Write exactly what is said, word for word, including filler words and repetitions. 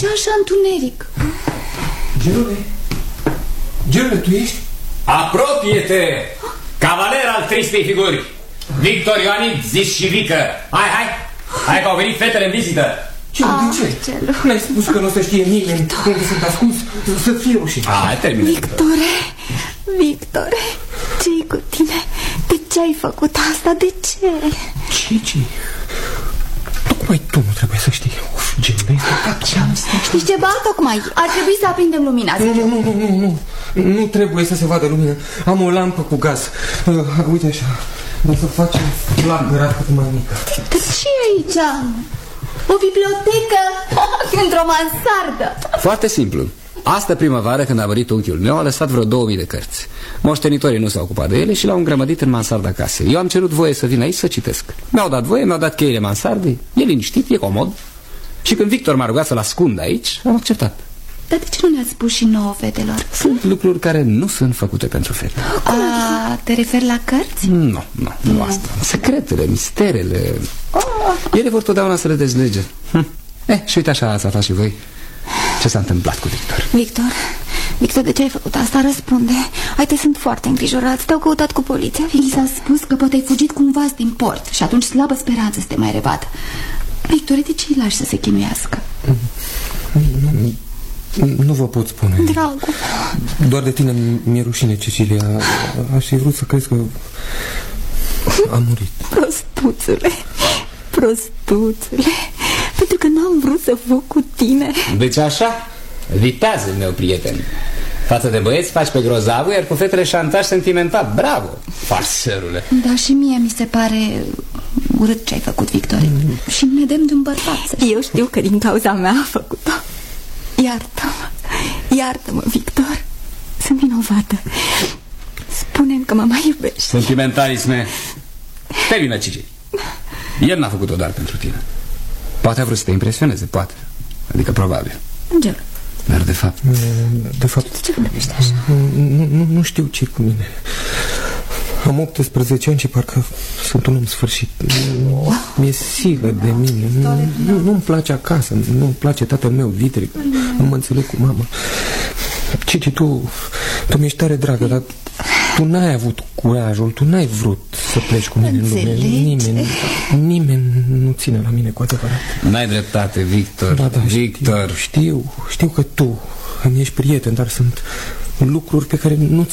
așa întuneric. Gerule, Gerule, tu ești? Apropie-te, cavaler al tristei figuri, Victor Ioanid, zis și Vică. Hai, hai, hai că au venit fetele în vizită. Ce, de ce? N-ai spus că nu o să știe nimeni unde sunt ascuns? Să fie rușine. Hai, termină. Victore, Victore, ce-i cu tine? De ce ai făcut asta? De ce? Cici, tocmai tu nu trebuie să știi. Uf, Gerule, știi ceva? Tocmai ar trebui să aprindem lumina. Nu, nu, nu, nu, nu. Nu trebuie să se vadă lumina. Am o lampă cu gaz. uh, Uite așa. O să facem flacăra cât mai mică. Dar ce e aici? O bibliotecă într-o mansardă. Foarte simplu. Astă primăvară, când a murit unchiul meu, a lăsat vreo două mii de cărți. Moștenitorii nu s-au ocupat de ele și le-au îngrămădit în mansarda casei. Eu am cerut voie să vin aici să citesc. Mi-au dat voie, mi-au dat cheile mansardei. E liniștit, e comod. Și când Victor m-a rugat să-l ascund aici, am acceptat. Dar de ce nu ne-ați spus și nouă fetelor? Sunt lucruri care nu sunt făcute pentru fete. A, te referi la cărți? Nu, nu, nu asta. Secretele, misterele. Ele vor totdeauna să le dezlege. hm. Eh, și uite așa ați aflat și voi ce s-a întâmplat cu Victor. Victor, Victor, de ce ai făcut asta? Răspunde. Ai, te sunt foarte îngrijorat. Te-au căutat cu poliția. Mi s-a spus că poate ai fugit cumva din port și atunci slabă speranță să te mai revadă. Victor, de ce îi lași să se chinuiască? Nu, nu vă pot spune. Dragul, doar de tine mi-e rușine, Cecilia. Aș fi vrut să crezi că am murit. Prostuțule, prostuțule, pentru că n-am vrut să fug cu tine. Deci așa, vitează, meu prieten. Față de băieți faci pe grozavul, iar cu fetele șantaj sentimental. Bravo, farsărule. Da, și mie mi se pare urât ce ai făcut, Victor. mm. Și ne dăm de un bărbat. Eu știu că din cauza mea a făcut-o. Iartă-mă, iartă-mă, Victor. Sunt vinovată. Spune-mi că mă mai iubești. Sentimentalisme. Termină, Cici. El n-a făcut-o doar pentru tine. Poate a vrut să te impresioneze, poate. Adică probabil. Gel. Dar de fapt... De fapt... Ce vorbești așa? Nu, nu, nu știu ce cu mine. Am optsprezece ani și parcă sunt un om sfârșit. Mi-e silă de mine. Nu, nu, nu-mi place acasă. Nu-mi place tatăl meu vitric. Nu mă înțeleg cu mama. Cici, tu, tu mi-ești tare dragă, dar tu n-ai avut curajul, tu n-ai vrut să pleci cu mine în lume. Nimeni, nimeni nu ține la mine cu adevărat. N-ai dreptate, Victor. Da, da, Victor. Știu, știu, știu că tu îmi ești prieten, dar sunt lucruri pe care nu